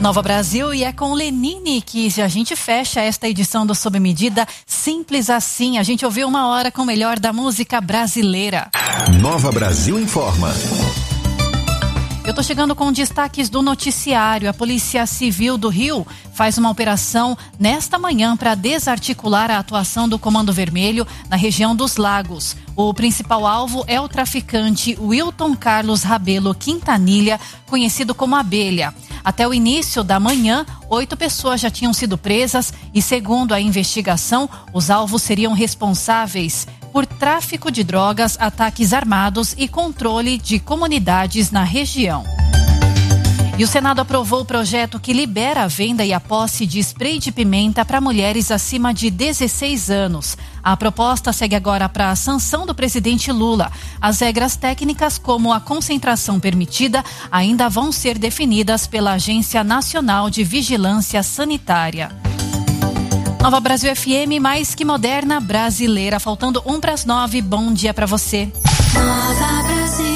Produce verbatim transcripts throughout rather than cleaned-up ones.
Nova Brasil, e é com Lenine que a gente fecha esta edição do Sob Medida. Simples assim, a gente ouviu uma hora com o melhor da música brasileira. Nova Brasil informa. Eu tô chegando com destaques do noticiário. A Polícia Civil do Rio faz uma operação nesta manhã para desarticular a atuação do Comando Vermelho na região dos Lagos. O principal alvo é o traficante Wilton Carlos Rabelo Quintanilha, conhecido como Abelha. Até o início da manhã, oito pessoas já tinham sido presas e, segundo a investigação, os alvos seriam responsáveis por tráfico de drogas, ataques armados e controle de comunidades na região. E o Senado aprovou o projeto que libera a venda e a posse de spray de pimenta para mulheres acima de dezesseis anos. A proposta segue agora para a sanção do presidente Lula. As regras técnicas, como a concentração permitida, ainda vão ser definidas pela Agência Nacional de Vigilância Sanitária. Nova Brasil F M, mais que moderna, brasileira. Faltando um para as nove. Bom dia para você. Nova Brasil.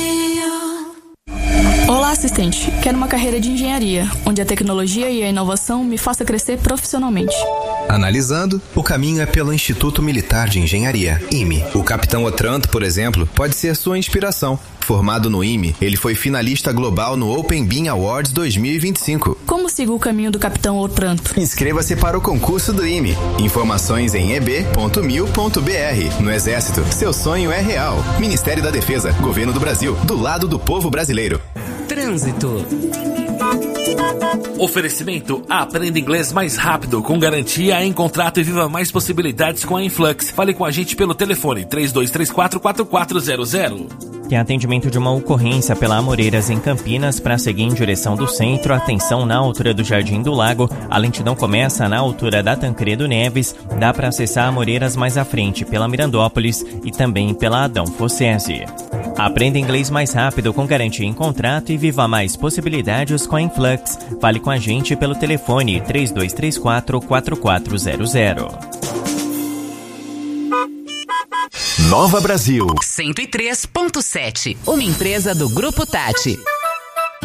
Olá, assistente. Quero uma carreira de engenharia, onde a tecnologia e a inovação me faça crescer profissionalmente. Analisando, o caminho é pelo Instituto Militar de Engenharia, I M E. O capitão Otranto, por exemplo, pode ser sua inspiração. Formado no I M E, ele foi finalista global no Open Bean Awards dois mil e vinte e cinco. Como sigo o caminho do capitão Otranto? Inscreva-se para o concurso do I M E. Informações em e b ponto mil ponto b r. No Exército, seu sonho é real. Ministério da Defesa, Governo do Brasil, do lado do povo brasileiro. Trânsito. Oferecimento: aprenda inglês mais rápido, com garantia em contrato e viva mais possibilidades com a Influx. Fale com a gente pelo telefone três dois três quatro, quatro quatro zero zero. Tem atendimento de uma ocorrência pela Amoreiras em Campinas para seguir em direção do centro. Atenção na altura do Jardim do Lago. A lentidão começa na altura da Tancredo Neves. Dá para acessar Amoreiras mais à frente pela Mirandópolis e também pela Adão Fossesi. Aprenda inglês mais rápido com garantia em contrato e viva mais possibilidades com a Influx. Fale com a gente pelo telefone três dois três quatro, quatro quatro zero zero. Nova Brasil cento e três ponto sete, uma empresa do Grupo Tati.